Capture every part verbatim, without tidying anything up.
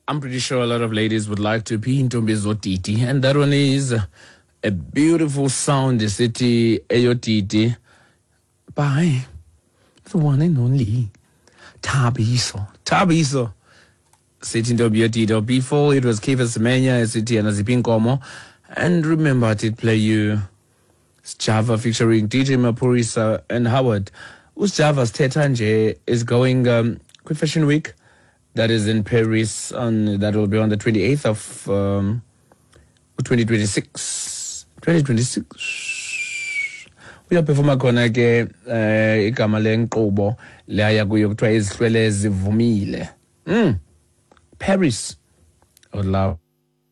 I'm pretty sure a lot of ladies would like to be into Titi, and that one is a beautiful sound, the city, Eyotiti, by the one and only Tabiso. Tabiso. Sitting to Biotito. Before it was Kiva Semenya, City and Azipinkomo. And remember, I did play you Java featuring D J Mapurisa and Howard. Who's Java's Tetanje is going um, Quick Fashion Week. That is in Paris. On that will be on the twenty-eighth of um, twenty twenty-six. twenty twenty-six. Uyaphefuma khona ke igama lenkqubo leya kuyo kuthiwa izihlwele zivumile. Mm. Paris. I would love.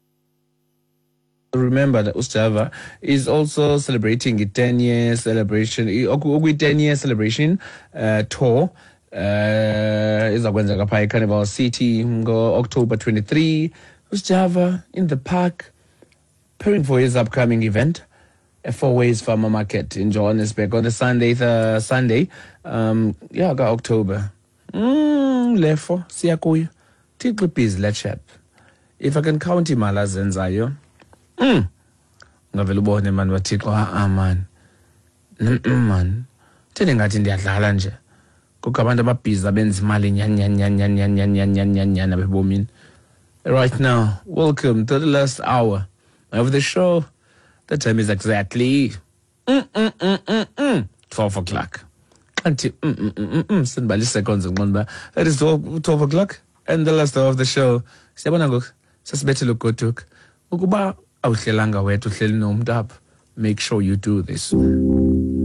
Remember that Ustava is also celebrating a ten year celebration, a ten year celebration uh, tour. Uh, izakwenza kapha Carnival City ngo October twenty-third. Ustava in the park, preparing for his upcoming event, a four ways farmer market in Johannesburg on the Sunday, the Sunday, um, yeah, got October. Mm, lefo siyakuya. Tickle busy, let's chap. If I can count him alazenzayo. Mm. Ngavela ubone man wathixo ah man. Man. Thene ngathi ndiyadlala nje. Kukho abantu ababhiza benza imali nyan abebomini. Right now, welcome to the last hour of the show. The time is exactly mm, mm, mm, mm, mm, twelve o'clock. Until mm, mm, mm, mm, mm, sindibali seconds ngonba. That is twelve o'clock and the last hour of the show. Siyabona ngoku sasibethele ugoduka. Ukuba awuhlelanga wethu uhleli nomntu apha, make sure you do this.